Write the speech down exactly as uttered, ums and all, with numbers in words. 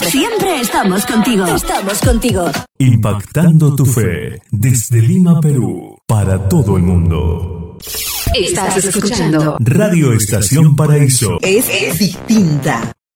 Siempre, siempre estamos contigo. Estamos contigo. Impactando tu fe desde Lima, Perú, para todo el mundo. Estás escuchando Radio Estación Paraíso. Es, es distinta.